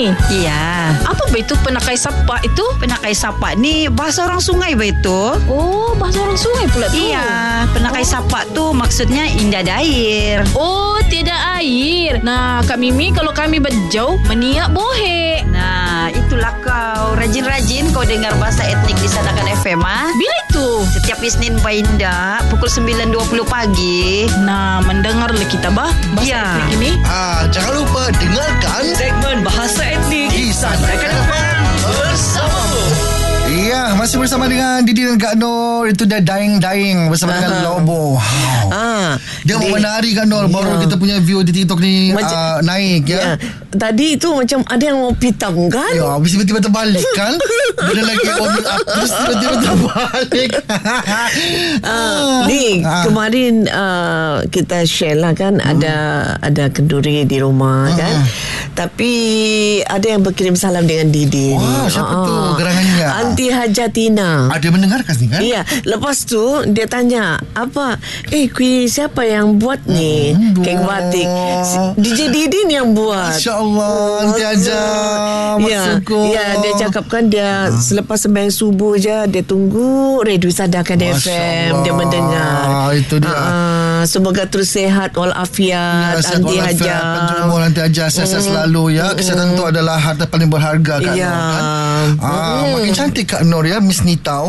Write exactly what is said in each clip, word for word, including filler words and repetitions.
ni? Iya. Apa ba itu penakai sapa itu? Penakai sapa ni bahasa orang sungai ba itu? Oh, bahasa orang sungai pula tu. Iya, penakai oh. sapa tu maksudnya indah ada air. Oh, tiada air. Nah, Kak Mimi, kalau kami berjauh meniak bohe. Nah, itulah kau. Rajin-rajin kau dengar bahasa etnik di Sandakan F M ah. Bila itu? Setiap Isnin Bainda pukul sembilan dua puluh pagi. Nah, mendengarlah kita bah bahasa ya. etnik ini. Ah, jangan lupa dengarkan segmen bahasa etnik di Sandakan F M bersamamu. Iya, masih bersama dengan Didi dan Kak Nur. Itu dah dying-dying bersama uh-huh. dengan Lobo. Wow. Ah, dia mau menari Kak Nur. Baru yeah. kita punya view di TikTok ni Macam, uh, naik ya. Yeah. Tadi itu macam ada yang mau pitam kan? Ya, habis tiba-tiba terbalik kan. Bila lagi warming up terus tiba-tiba terbalik. uh, ni uh. kemarin uh, kita share lah kan uh. ada ada kenduri di rumah uh. kan. Tapi ada yang berkirim salam dengan Didi. Wah, siapa uh. tu gerangannya? Aunty Hajatina. Ada mendengarkan ni kan? Iya. Lepas tu dia tanya, apa? Eh, kuih siapa yang buat ni? Hmm, kek batik. D J Didi ni yang buat. Masya Allah, Aunty Haja. Ya, ya, dia cakap kan dia hmm. selepas sembahyang subuh je dia tunggu Radio Sandakan F M, dia mendengar. Itu dia. Uh, semoga terus sehat walafiat, ya, Aunty Haja. Panjang Aunty Haja, sehat selalu ya. Kesihatan tu adalah harta paling berharga Kak ya. Nur kan. Ah, hmm. makin cantik Kak Nur ya, Miss Nita.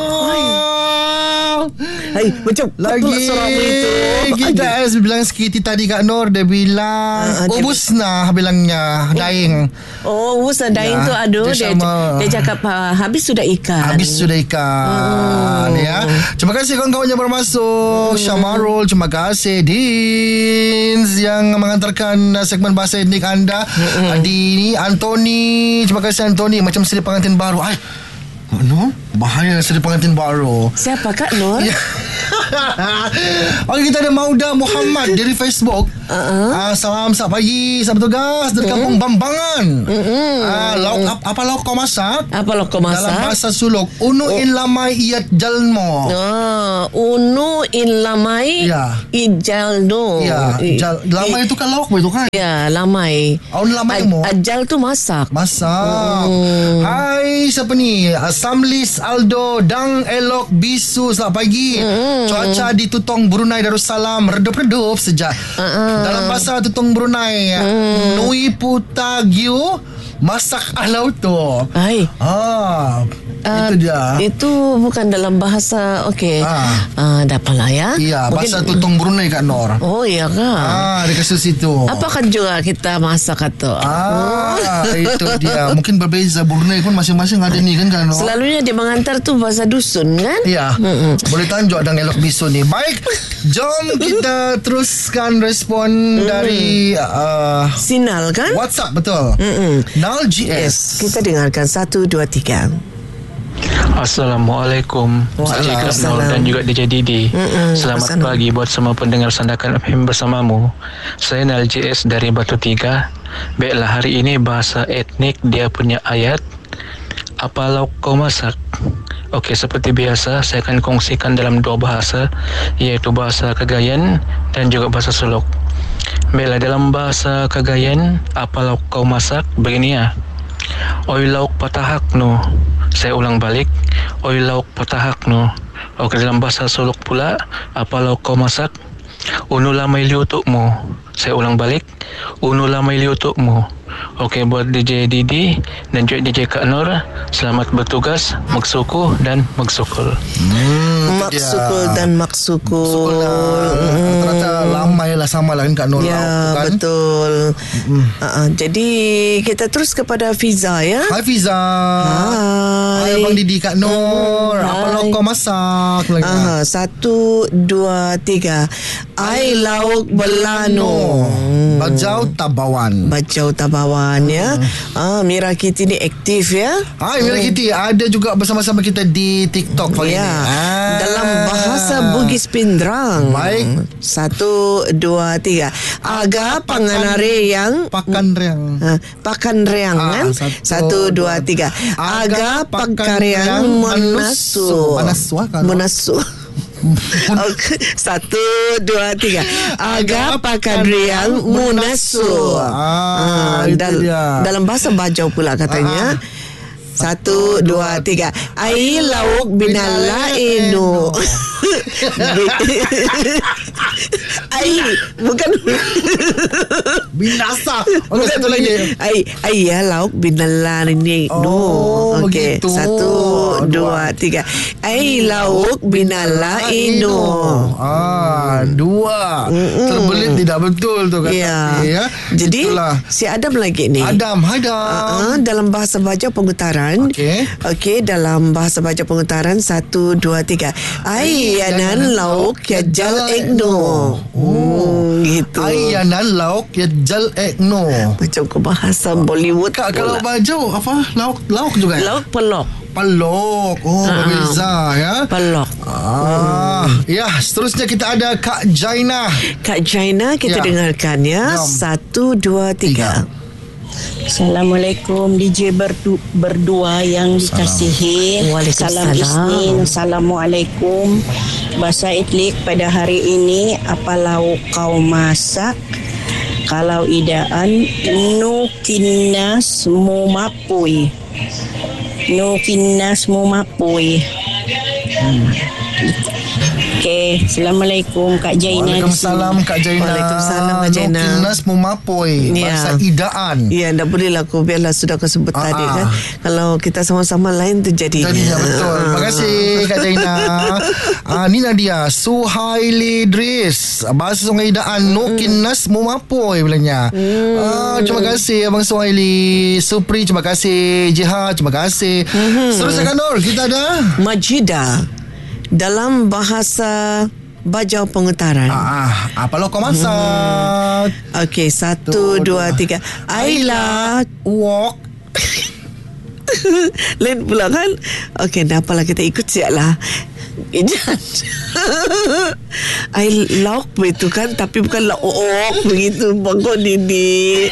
Wow. Hai, macam lagi itu. Kita bilang sikit tadi Kak Nur, dia bilang uh, oh Busna bilangnya dying. Oh, Busna dying ya, tu aduh dia, dia, dia cakap ha, habis sudah ikan. Habis sudah ikan hmm. ya. Terima kasih kawan-kawan yang bermasuk. Hmm. Syamarul, terima kasih Dins yang mengantarkan segmen bahasa etnik anda. Hmm. Adi, Anthony, terima kasih Anthony. Macam seri pengantin baru. Ai, Nur, bahaya seri pengantin baru. Siapa Kak Nur? Ya. Okey, kita ada Mauda Muhammad dari Facebook. Uh-huh. Uh, salam selamat pagi, selamat tugas dari uh-huh. Kampung Bambangan. Uh-huh. Uh, lauk ap, apa lauk kau masak? Apa lauk kau masak? Dalam bahasa Sulok, unu oh. in lamai iat jalmo. Ah, unu in lamai ya. ijalno. Ya, jal, lamai I, itu kan lauk itu kan? Ya, lamai. Oh, lamai mo. Ajal tu masak. Masak. Uh-huh. Hai, siapa ni? Samlis Aldo Dang Elok Bisu, selamat pagi. Uh-huh. Cuaca di Tutong Brunei Darussalam redup-redup sejak. Uh-uh. Dalam bahasa Tutong Brunei, uh. Nui Putagyu masak alau tu. Hai. Ah, uh, itu dia. Itu bukan dalam bahasa okey. Ah, uh, dapatlah ya. Iya, mungkin, bahasa Tutong Brunei Kak Nur. Oh, iya kan. Ah, di kasus itu. Apakah juga kita masak atau? Ah, itu dia. Mungkin berbeza, Brunei pun masing-masing ada ni kan Kak Nur. Selalunya dia mengantar tu bahasa dusun kan? Iya. Mm-mm. Boleh tanjuk dan elok bisu ni. Baik, jom kita teruskan respon mm. dari uh, Sinal kan? WhatsApp, betul. Mm-mm. Nal G S. Kita dengarkan satu dua tiga. Assalamualaikum Cik Nur dan juga D J Didi. Mm-mm. Selamat Assalam. Pagi buat semua pendengar Sandakan F M bersamamu. Saya Nal J S dari Batu Tiga. Baiklah, hari ini bahasa etnik dia punya ayat. Apa lauk kau masak? Okey, seperti biasa saya akan kongsikan dalam dua bahasa, iaitu bahasa Cagayan dan juga bahasa Sulok. Baiklah, dalam bahasa Cagayan, apa lauk kau masak? Begini ya. Oi lauk patahak no. Saya ulang balik. Oi lauk patahak no. Okey, dalam bahasa Sulok pula, apa lauk kau masak? Unu lamai liutukmu. Saya ulang balik. Unu lamai liutukmu. Okey, buat D J Didi dan juga D J Kak Nur, selamat bertugas, maksuku dan maksukul. Hmm, maksukul ya. dan maksukul. Maksukul lah. Hmm. Rata-rata lamai lah sama lah kan Kak Nur. Ya, kan? Betul. Hmm. Uh-uh. Jadi kita terus kepada Fiza ya. Hai Fiza. Hai. Hai Abang Didi Kak Nur. Hmm. Apa lauk kau masak? Aha, satu, dua, tiga. Ai lauk belano. Hmm. Bajau tabawan. Bajau tabawan ya. Hmm. Ah, Mira Kitty ni aktif ya. Hai Mira hmm. Kitty ada juga bersama-sama kita di TikTok kali ya. ini. Ah. Dalam bahasa Bugis Pindrang. Baik. Satu, dua, tiga. Aga panganare yang pakan reang. Ah, pakan reang ah, kan? Satu, satu dua, tiga. Aga pakan reang menasu. Menasu kan? Menasu. Okay. Satu, dua, tiga. Aga pakan riang munasu. Ah, Ah, itu dal- dia. dalam bahasa Bajau pula katanya. Ah. Satu, dua, tiga. Ai lauk binala inu. Ai bukan Binasa. Okey, satu lagi. Ai ai ya lauk binala ini. Oh, No. Okey. begitu. Satu, dua, tiga. Ai lauk binala inu. Ah, dua. Terbelit tidak betul tu kata. Ya. Ya. Jadi Itulah. si Adam lagi ni. Adam, hai Adam. Uh, dalam bahasa Bajau pengutaran. Okey. Okey, dalam bahasa Bajau pengutaran satu, dua, tiga. Ayanan lauk yajal egno. Oh, gitu. Ayanan lauk yajal egno. Macam ke bahasa Bollywood. Kak, kalau pula. baju apa? Lauk lauk juga. ya? Lauk pelok. Pelok. Oh, Ah. berbeza ya. Pelok. Ah, ya, seterusnya kita ada Kak Jaina. Kak Jaina, kita Ya. dengarkan ya. Jom. Satu, dua, tiga. Assalamualaikum D J berdu, berdua yang dikasihi. Waalaikumsalam. Salam Isnin. Assalamualaikum. Bahasa Etnik pada hari ini, apa lauk kau masak? Kalau idaan nukinas mumapui. Nukinas mumapui. Hmm. Okey, Assalamualaikum Kak Jaina. Waalaikumsalam Kak Jaina. Waalaikumsalam, Kak Jaina. Nukinas mumapoi. Ya. Bahasa idaan. Ya, tak boleh lah aku. Biarlah sudah kau sebut Ah, tadi ah. kan. Kalau kita sama-sama lain tu jadinya. Jadinya betul. Terima kasih Kak Jaina. Ah, ni Nadia Suhaili Idris. Bahasa Sungai Idaan Nukinas mumapoi bilanya. Ah, terima kasih Abang Suhaili. Supri terima kasih. Jihad terima kasih. Seterusnya Kak Nur, kita ada Majida dalam bahasa Bajau pengutaran. Ah, ah, apa lo kau masak? Okey, satu, dua, tiga. Aila Walk. lain pula kan. Okey, dah apalah kita ikut siap lah. Ijan. I lauk begitu kan, tapi bukan lauk begitu bangkok Didi.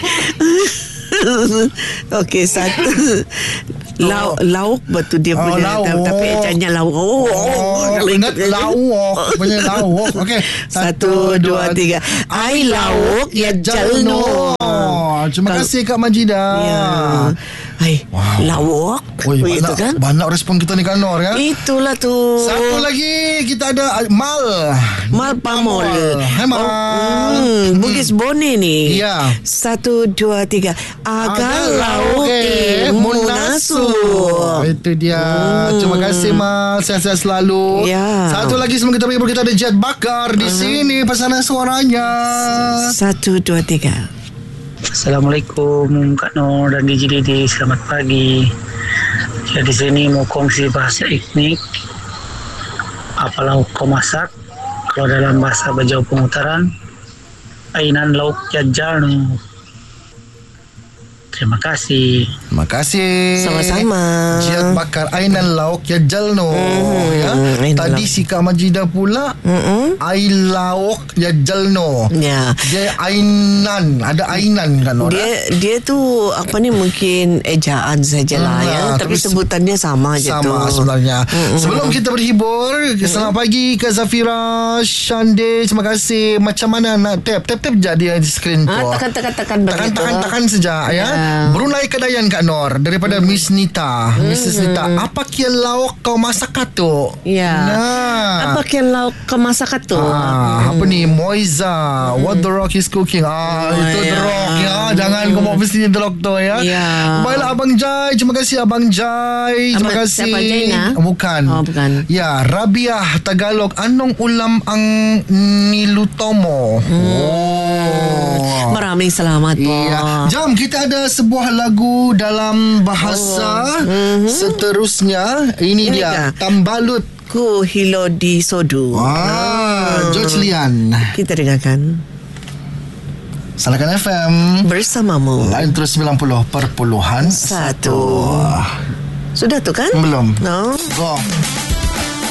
Okey, satu. Lauk, lauk betul dia Oh, punya. lauk. Tapi ejanya lauk. Oh, Oh, kalau ingat ikut- lauk. Punya lauk. Okey. Satu, dua, tiga. I lauk ya jalno. Terima Kalau- kasih Kak Majida. Ya. Hai, Wow. lauk. Oi, Begitu banyak, kan? banyak respon kita ni Kak Nur ya. Itulah tu. Satu lagi kita ada uh, Mal. Mal Pamol. Hai Mal. Oh, hmm, Bugis Bone ni. Ya. Satu, dua, tiga. Aga Aga lauk eh, munasu. Itu dia. Terima kasih Mal. Sehat-sehat selalu. Ya. Satu lagi sebelum kita pergi kita ada Jet Bakar di sini pesanan suaranya. Satu, dua, tiga. Assalamualaikum Kak Nur dan D J Didi. Selamat pagi. Saya di sini mau kongsi bahasa etnik. Apa lauk kau masak? Kalau dalam bahasa Bajau pengutaran, ainan lauk jajalnu. Terima kasih. Terima kasih. Sama-sama. Jet Bakar Ainan lauk ya jalno. Ya. Ainan Tadi lauk. si Kak Majida pula Mm-mm. ai lauk ya jalno. Ya. Dia ainan, ada ainan kan orang. Dia dia tu apa ni mungkin ejaan sajalah Hmm, ya, lah, tapi tapi se- sebutannya sama je tu. Sama sebenarnya. Mm-mm. Sebelum kita berhibur, selamat pagi ke Zafira Shande. Terima kasih. Macam mana nak tap? Tap-tap je dia di skrin tu. Ah, tekan tekan tekan Takan, takan, takan saja ya. Brunei Kedayan Kak Nor daripada Miss Nita. Missus Nita, apa kian lauk kau masak tu? Ya. Nah. Apa kian lauk ke masak tu? Ah, apa ni Moiza, what the rock is cooking. Ah, Oh, itu the ya. rock ya. Jangan kau mau mesti the rock tu ya. Ya. Baiklah Abang Jai, terima kasih Abang Jai. Terima Abang- kasih. siapa, Jaina? Bukan. Oh, bukan. Ya, Rabiah Tagalog anong ulam ang nilutomo. Oh. Maraming salamat po. Iya. Jom kita ada sebuah lagu dalam bahasa seterusnya. Ini, Ini dia kah? Tambalut. Ku Hilo di Sodu. Ah, George Lian. Kita dengarkan Salakan F M. bersamamu. Lain terus sembilan puluh perpuluhan Satu. Sudah tu kan? Belum. No. Go.